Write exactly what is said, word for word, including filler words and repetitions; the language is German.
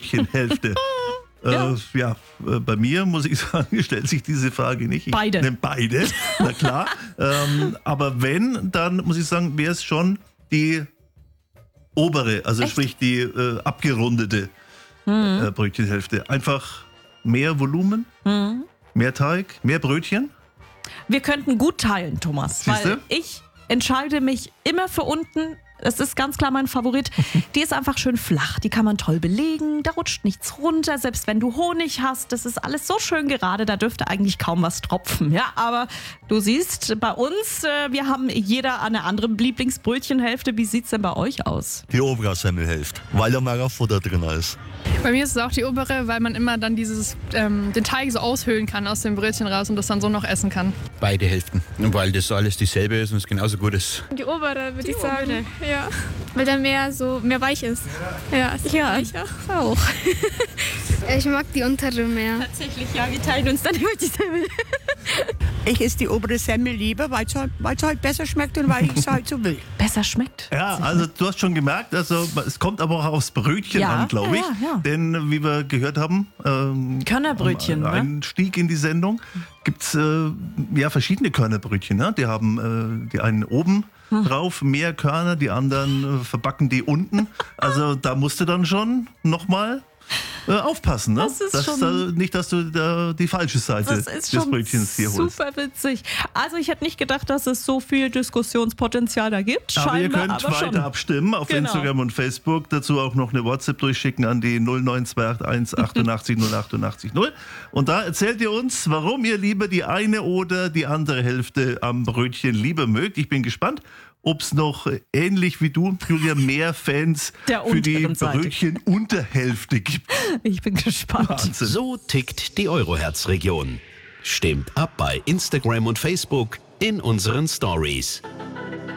Brötchenhälfte? Ja. Äh, ja, äh, bei mir muss ich sagen, stellt sich diese Frage nicht. Ich beide. Nehme beide, na klar. ähm, aber wenn, dann muss ich sagen, wäre es schon die obere, also Echt? sprich die äh, abgerundete mhm. äh, Brötchenhälfte. Einfach mehr Volumen, mhm. mehr Teig, mehr Brötchen. Wir könnten gut teilen, Thomas, Siehste? weil ich entscheide mich immer für unten. Das ist ganz klar mein Favorit. Die ist einfach schön flach. Die kann man toll belegen. Da rutscht nichts runter. Selbst wenn du Honig hast, das ist alles so schön gerade. Da dürfte eigentlich kaum was tropfen. Ja, aber du siehst, bei uns, äh, wir haben jeder eine andere Lieblingsbrötchenhälfte. Wie sieht's denn bei euch aus? Die obere Semmelhälfte, weil da mehr Futter drin ist. Bei mir ist es auch die obere, weil man immer dann dieses, ähm, den Teig so aushöhlen kann aus dem Brötchen raus und das dann so noch essen kann. Beide Hälften, weil das alles dieselbe ist und es genauso gut ist. Die obere, würde ich sagen. Ja. Weil da mehr so mehr weich ist. Ja, es ist Ja, weicher. auch. Ich mag die untere mehr. Tatsächlich, ja, wir teilen uns dann immer die Semmel. Ich esse die obere Semmel lieber, weil es halt, weil's halt besser schmeckt und weil ich es halt so will. Besser schmeckt. Ja, also du hast schon gemerkt, also es kommt aber auch aufs Brötchen Ja, an, glaube ich. ja, ja. Denn wie wir gehört haben, ähm, Körnerbrötchen, am ne? Einstieg in die Sendung, gibt es äh, ja verschiedene Körnerbrötchen. Ne? Die haben äh, die einen oben Hm. drauf, mehr Körner, die anderen äh, verbacken die unten. Also da musst du dann schon nochmal äh, aufpassen, ne? Das ist dass, schon- da, nicht, dass du da die falsche Seite Das ist des schon Brötchens hier holst. super witzig. Also ich hätte nicht gedacht, dass es so viel Diskussionspotenzial da gibt. Aber ihr Scheinbar, könnt aber weiter schon. abstimmen auf Genau. Instagram und Facebook. Dazu auch noch eine WhatsApp durchschicken an die null neun zwei acht eins achtundachtzig null achtundachtzig null. Und da erzählt ihr uns, warum ihr lieber die eine oder die andere Hälfte am Brötchen lieber mögt. Ich bin gespannt, ob es noch ähnlich wie du, Julia, mehr Fans Der für die unteren Seite. Brötchen-Unterhälfte gibt. Ich bin gespannt. Wahnsinn. So tickt die Euroherz-Region. Stimmt ab bei Instagram und Facebook in unseren Stories.